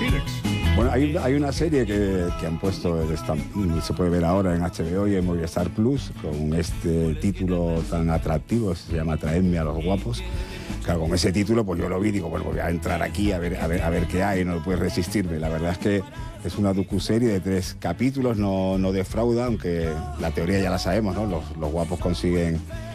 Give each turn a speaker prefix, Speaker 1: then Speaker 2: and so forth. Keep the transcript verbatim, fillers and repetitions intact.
Speaker 1: Bueno, hay, hay una serie que, que han puesto, esta, se puede ver ahora en H B O y en Movistar Plus, con este título tan atractivo, se llama Traedme a los guapos. Claro, con ese título pues yo lo vi, digo, bueno, voy a entrar aquí a ver, a ver, a ver qué hay, no puedes resistirme. La verdad es que es una docuserie de tres capítulos, no, no defrauda, aunque la teoría ya la sabemos, ¿no? Los, los guapos consiguen